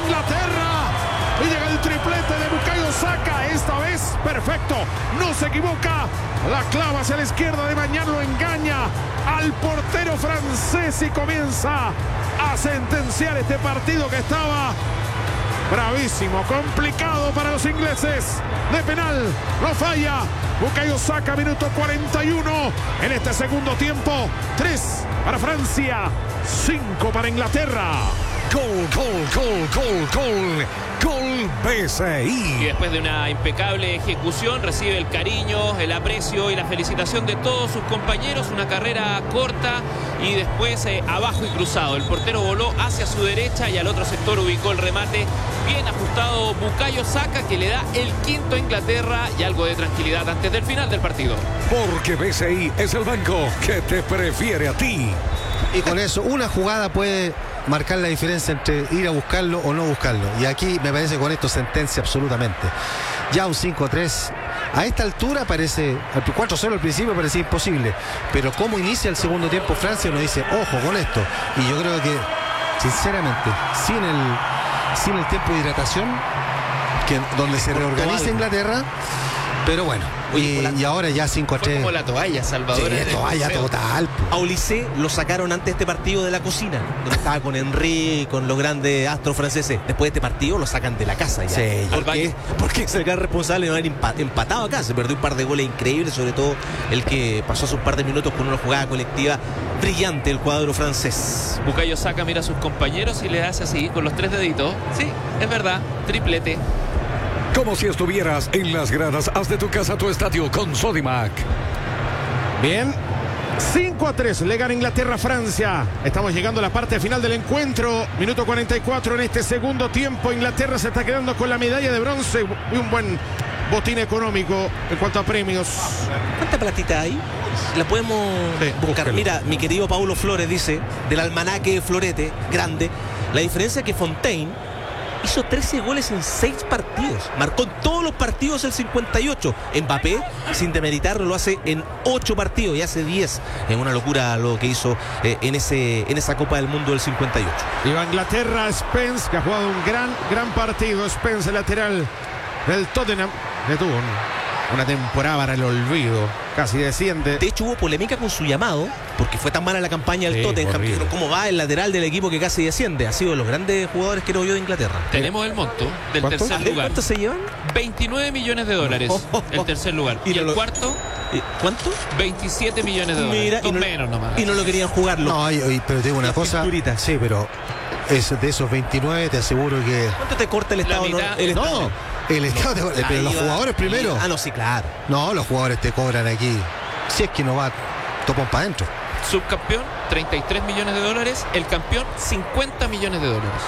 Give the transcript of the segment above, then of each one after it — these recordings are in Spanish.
Inglaterra. Y llega el triplete de Bukayo Saka. Esta vez perfecto. No se equivoca. La clava hacia la izquierda de Mañana. Lo engaña al portero francés y comienza a sentenciar este partido que estaba bravísimo, complicado para los ingleses. De penal, no falla. Bukayo Saka, minuto 41 en este segundo tiempo. 3 para Francia, 5 para Inglaterra. Gol BCI. Y después de una impecable ejecución recibe el cariño, el aprecio y la felicitación de todos sus compañeros. Una carrera corta y después abajo y cruzado. El portero voló hacia su derecha y al otro sector ubicó el remate bien ajustado Bukayo Saka, que le da el quinto a Inglaterra y algo de tranquilidad antes del final del partido. Porque BCI es el banco que te prefiere a ti. Y con eso una jugada puede marcar la diferencia entre ir a buscarlo o no buscarlo. Y aquí me parece con esto sentencia absolutamente. Ya un 5-3 a esta altura parece, 4-0 al principio parecía imposible, pero como inicia el segundo tiempo Francia nos dice, ojo con esto. Y yo creo que sinceramente sin el tiempo de hidratación donde se reorganiza Inglaterra, pero bueno. Y ahora ya 5-3. Fue como la toalla, Salvador. Sí, toalla total. A Olise lo sacaron antes de este partido de la cocina, donde estaba con Henry, con los grandes astros franceses. Después de este partido lo sacan de la casa ya. Sí, porque es el gran responsable de no haber empatado acá. Se perdió un par de goles increíbles, sobre todo el que pasó hace un par de minutos con una jugada colectiva brillante el cuadro francés. Bukayo Saka mira a sus compañeros y le hace así con los 3 deditos. Sí, es verdad, triplete. Como si estuvieras en las gradas. Haz de tu casa tu estadio con Sodimac. Bien, 5-3 le gana Inglaterra a Francia. Estamos llegando a la parte final del encuentro. Minuto 44 en este segundo tiempo. Inglaterra se está quedando con la medalla de bronce y un buen botín económico en cuanto a premios. ¿Cuánta platita hay? La podemos buscar. Búsquelo. Mira, mi querido Paulo Flores dice, del almanaque Florete, grande, la diferencia es que Fontaine hizo 13 goles en 6 partidos. Marcó en todos los partidos el 58. Mbappé, sin demeritarlo, lo hace en 8 partidos y hace 10. Es una locura lo que hizo en esa Copa del Mundo del 58. Y va Inglaterra, Spence, que ha jugado un gran partido. Spence, el lateral del Tottenham, le tuvo una temporada para el olvido. Casi desciende. De hecho, hubo polémica con su llamado, porque fue tan mala la campaña del Tottenham. ¿Cómo va el lateral del equipo que casi desciende? Ha sido de los grandes jugadores que no vio de Inglaterra. Tenemos el monto del ¿Cuánto? tercer lugar. ¿Cuánto se llevan? 29 millones de dólares el tercer lugar. ¿Y el cuarto? ¿Cuánto? 27 millones de dólares. Mira, Dos menos nomás. Y no lo querían jugarlo. No, pero te digo una cosa. Pinturita. Sí, pero de esos 29 te aseguro que... ¿Cuánto te corta el Estado? mitad. No, el Estado pero los jugadores primero. Ah, no, sí, claro. No, los jugadores te cobran aquí. Si es que no va topón para adentro. Subcampeón, 33 millones de dólares. El campeón, 50 millones de dólares.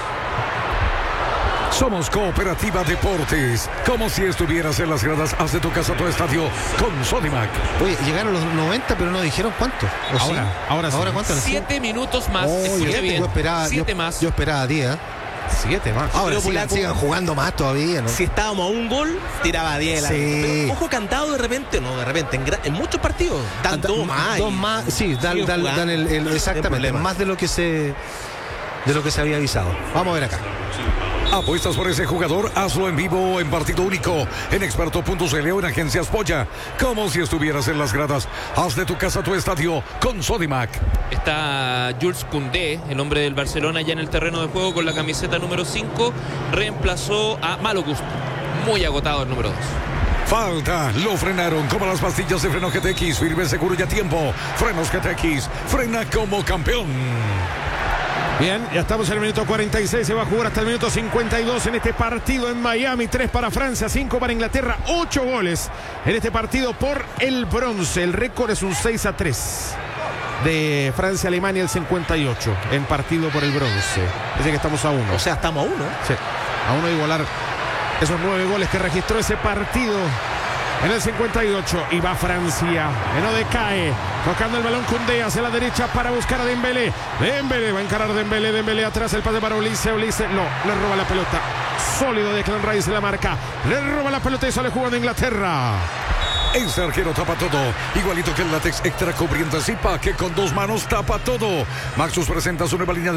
Somos Cooperativa Deportes. Como si estuvieras en las gradas. Haz de tu casa tu estadio con Sodimac. Oye, llegaron los 90, pero no dijeron cuánto. ¿O sí? Ahora sí. ¿Cuánto? 7 minutos más. Oh, Escuche bien. 7 más. Yo esperaba 10. 7 más. Ahora Pero sigan jugando más todavía, ¿no? Si estábamos a un gol, tiraba 10. Sí. Pero, ojo, cantado de repente, en muchos partidos. Dan 2 más. Dos más, sí, dan exactamente, más de lo que se había avisado. Vamos a ver acá. ¿Apuestas por ese jugador? Hazlo en vivo, en partido único, en experto.cl o en agencias Polla. Como si estuvieras en las gradas. Haz de tu casa tu estadio con Sodimac. Está Jules Koundé, el hombre del Barcelona, ya en el terreno de juego con la camiseta número 5. Reemplazó a Malo Gusto. Muy agotado el número 2. Falta, lo frenaron como las pastillas de freno GTX. Firme, seguro y a tiempo. Frenos GTX, frena como campeón. Bien, ya estamos en el minuto 46, se va a jugar hasta el minuto 52 en este partido en Miami. 3 para Francia, 5 para Inglaterra, 8 goles en este partido por el bronce. El récord es un 6-3 de Francia-Alemania el 58 en partido por el bronce. Dice que estamos a 1. O sea, estamos a 1. Sí, a 1 de igualar esos 9 goles que registró ese partido en el 58. Y va Francia, no decae, tocando el balón Koundé hacia la derecha para buscar a Dembélé. Dembélé va a encarar Dembélé atrás, el pase para Olise, no, le roba la pelota. Sólido de Declan Rice, la marca, le roba la pelota y sale jugando Inglaterra. Ese arquero tapa todo, igualito que el látex extra cubriendo Zipa, que con 2 manos tapa todo. Maxus presenta su nueva línea de